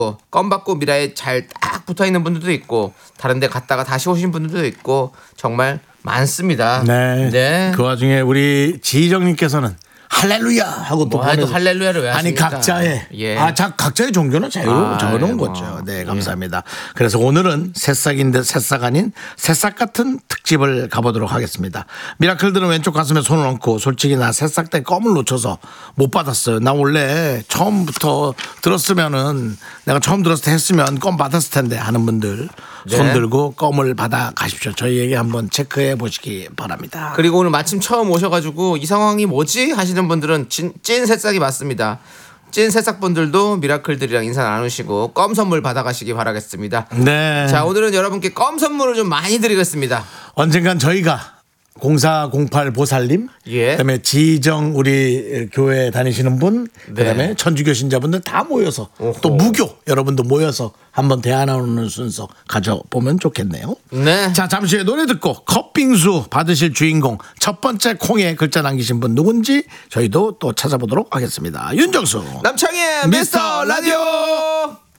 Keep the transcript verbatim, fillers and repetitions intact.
껌 받고 미라에 잘 딱 붙어 있는 분들도 있고 다른 데 갔다가 다시 오신 분들도 있고 정말 많습니다. 네. 네. 그 와중에 우리 지희정님께서는 할렐루야 하고 또 뭐 해도 할렐루야를 왜 하십니까? 아니 각자의 예. 아, 자, 각자의 종교는 자유로 아, 적어놓은 예, 뭐. 거죠. 네, 감사합니다. 예. 그래서 오늘은 새싹인데 새싹 아닌 새싹 같은 특집을 가보도록 하겠습니다. 미라클들은 왼쪽 가슴에 손을 얹고 솔직히 나 새싹 때 껌을 놓쳐서 못 받았어요. 나 원래 처음부터 들었으면은 내가 처음 들었을 때 했으면 껌 받았을 텐데 하는 분들 네. 손 들고 껌을 받아 가십시오. 저희에게 한번 체크해 보시기 바랍니다. 그리고 오늘 마침 처음 오셔가지고 이 상황이 뭐지 하시는 분들은 진, 찐 새싹이 맞습니다. 찐 새싹분들도 미라클들이랑 인사 나누시고 껌 선물 받아가시기 바라겠습니다. 네. 자, 오늘은 여러분께 껌 선물을 좀 많이 드리겠습니다. 언젠간 저희가 공사공팔 보살님, 예. 그다음에 지정 우리 교회 다니시는 분, 네. 그다음에 천주교 신자분들 다 모여서 오호. 또 무교 여러분도 모여서 한번 대화 나누는 순서 가져보면 좋겠네요. 네. 자, 잠시 후에 노래 듣고 컵빙수 받으실 주인공 첫 번째 콩에 글자 남기신 분 누군지 저희도 또 찾아보도록 하겠습니다. 윤정수 남창희의 미스터 라디오.